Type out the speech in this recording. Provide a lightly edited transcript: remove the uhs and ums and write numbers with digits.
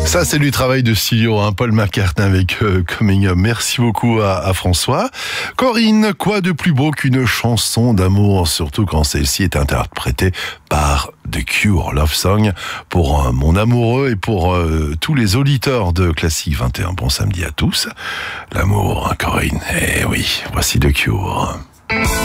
Ça, c'est du travail de studio, hein. Paul McCartney avec Coming Up. Merci beaucoup à François. Corinne, quoi de plus beau qu'une chanson d'amour, surtout quand celle-ci est interprétée par The Cure, Love Song, pour mon amoureux et pour tous les auditeurs de Classique 21. Bon samedi à tous. L'amour, hein, Corinne. Eh oui, voici The Cure.